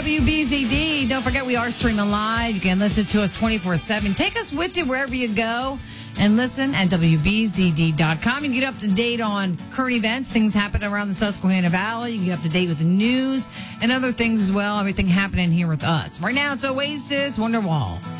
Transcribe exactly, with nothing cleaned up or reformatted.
W B Z D. Don't forget, we are streaming live. You can listen to us twenty-four seven. Take us with you wherever you go and listen at W B Z D dot com. You can get up to date on current events, things happening around the Susquehanna Valley. You can get up to date with the news and other things as well, everything happening here with us. Right now, it's Oasis, Wonderwall.